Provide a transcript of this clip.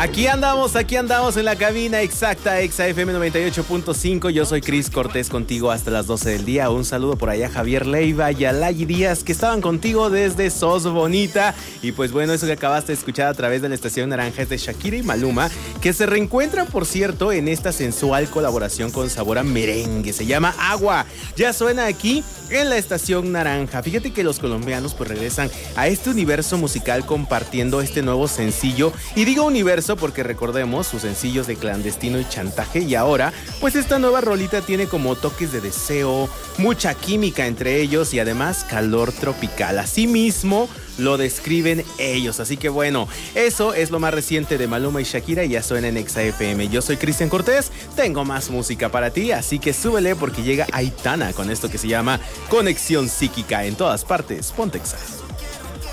Aquí andamos en la cabina exacta, Exa FM 98.5. Yo soy Cris Cortés, contigo hasta las 12 del día. Un saludo por allá a Javier Leiva y a Lay Díaz, que estaban contigo desde Sos Bonita. Y pues bueno, eso que acabaste de escuchar a través de la estación naranja es de Shakira y Maluma, que se reencuentran, por cierto, en esta sensual colaboración con sabor a merengue. Se llama Agua. Ya suena aquí en la estación naranja. Fíjate que los colombianos pues regresan a este universo musical compartiendo este nuevo sencillo. Y digo universo porque recordemos sus sencillos de Clandestino y Chantaje, y ahora pues esta nueva rolita tiene como toques de deseo, mucha química entre ellos y además calor tropical. Así mismo lo describen ellos. Así que bueno, eso es lo más reciente de Maluma y Shakira y ya suena en Exa FM. Yo soy Cristian Cortés, tengo más música para ti, así que súbele porque llega Aitana con esto que se llama Conexión Psíquica. En todas partes, ponte Exa.